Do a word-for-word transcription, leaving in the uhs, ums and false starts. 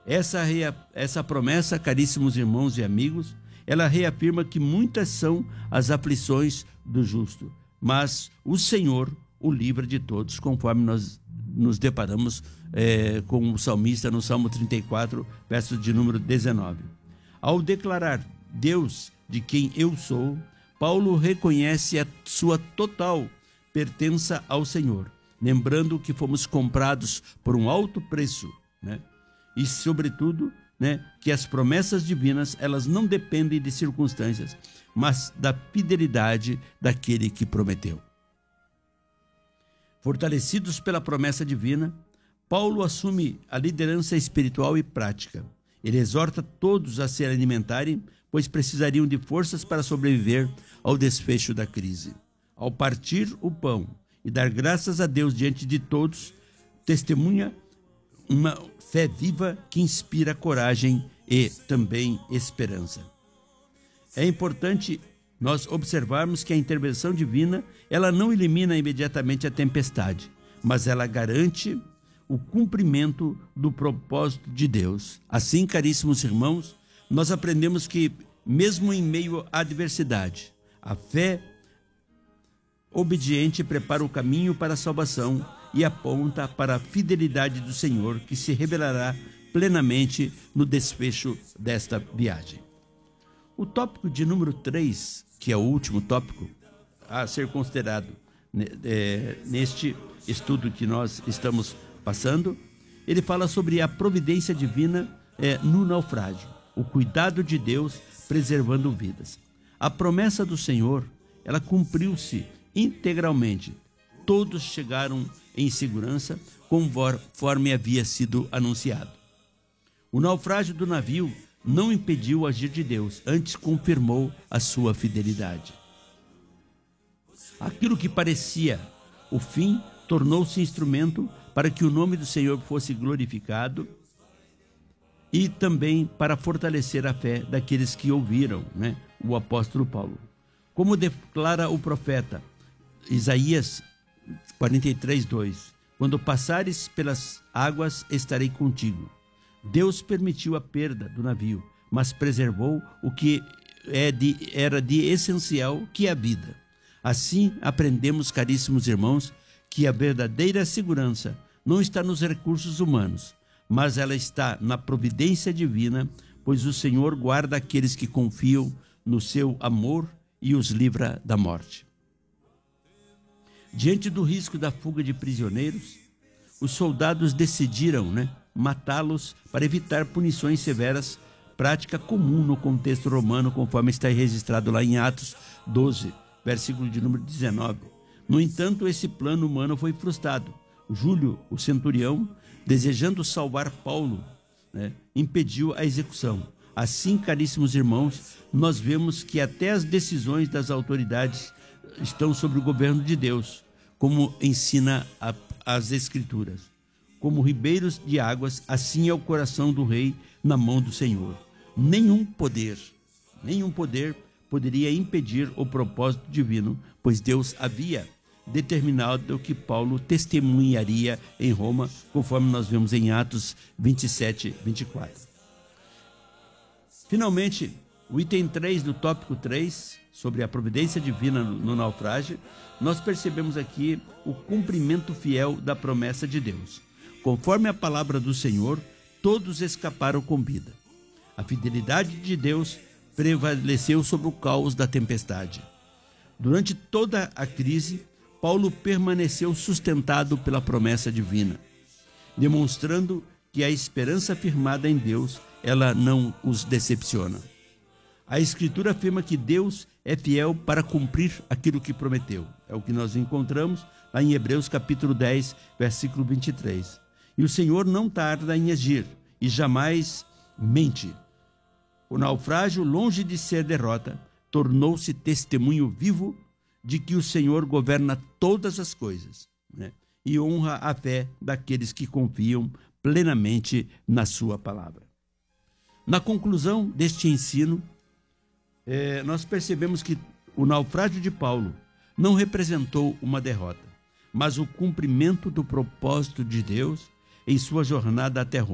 Essa, essa promessa, caríssimos irmãos e amigos, ela reafirma que muitas são as aflições do justo, mas o Senhor o livra de todos, conforme nós nos deparamos é, com o salmista no Salmo trinta e quatro, verso de número dezenove. Ao declarar Deus de quem eu sou, Paulo reconhece a sua total pertença ao Senhor, lembrando que fomos comprados por um alto preço, né? E, sobretudo, né, que as promessas divinas, elas não dependem de circunstâncias, mas da fidelidade daquele que prometeu. Fortalecidos pela promessa divina, Paulo assume a liderança espiritual e prática. Ele exorta todos a se alimentarem, pois precisariam de forças para sobreviver ao desfecho da crise. Ao partir o pão e dar graças a Deus diante de todos, testemunha uma fé viva que inspira coragem e também esperança. É importante nós observarmos que a intervenção divina, ela não elimina imediatamente a tempestade, mas ela garante o cumprimento do propósito de Deus. Assim, caríssimos irmãos, nós aprendemos que, mesmo em meio à adversidade, a fé obediente prepara o caminho para a salvação e aponta para a fidelidade do Senhor, que se revelará plenamente no desfecho desta viagem. O tópico de número três, que é o último tópico a ser considerado é, neste estudo que nós estamos passando, ele fala sobre a providência divina é, no naufrágio, o cuidado de Deus preservando vidas. A promessa do Senhor, ela cumpriu-se integralmente. Todos chegaram em segurança, conforme havia sido anunciado. O naufrágio do navio não impediu o agir de Deus, antes confirmou a sua fidelidade. Aquilo que parecia o fim tornou-se instrumento para que o nome do Senhor fosse glorificado e também para fortalecer a fé daqueles que ouviram, né, o apóstolo Paulo. Como declara o profeta Isaías quarenta e três, dois, quando passares pelas águas, estarei contigo. Deus permitiu a perda do navio, mas preservou o que é de, era de essencial, que é a vida. Assim, aprendemos, caríssimos irmãos, que a verdadeira segurança não está nos recursos humanos, mas ela está na providência divina, pois o Senhor guarda aqueles que confiam no seu amor e os livra da morte. Diante do risco da fuga de prisioneiros, os soldados decidiram, né, matá-los para evitar punições severas, prática comum no contexto romano, conforme está registrado lá em Atos doze, versículo de número dezenove. No entanto, esse plano humano foi frustrado. Júlio, o centurião, desejando salvar Paulo, né, impediu a execução. Assim, caríssimos irmãos, nós vemos que até as decisões das autoridades estão sob o governo de Deus, como ensina a, as Escrituras. Como ribeiros de águas, assim é o coração do rei na mão do Senhor. Nenhum poder, nenhum poder poderia impedir o propósito divino, pois Deus havia determinado que Paulo testemunharia em Roma, conforme nós vemos em Atos vinte e sete, vinte e quatro. Finalmente, o item três do tópico três, sobre a providência divina no naufrágio, nós percebemos aqui o cumprimento fiel da promessa de Deus. Conforme a palavra do Senhor, todos escaparam com vida. A fidelidade de Deus prevaleceu sobre o caos da tempestade. Durante toda a crise, Paulo permaneceu sustentado pela promessa divina, demonstrando que a esperança firmada em Deus, ela não os decepciona. A Escritura afirma que Deus é fiel para cumprir aquilo que prometeu. É o que nós encontramos lá em Hebreus capítulo dez, versículo vinte e três. E o Senhor não tarda em agir e jamais mente. O naufrágio, longe de ser derrota, tornou-se testemunho vivo de que o Senhor governa todas as coisas, né? E honra a fé daqueles que confiam plenamente na sua palavra. Na conclusão deste ensino, é, nós percebemos que o naufrágio de Paulo não representou uma derrota, mas o cumprimento do propósito de Deus em sua jornada até Roma.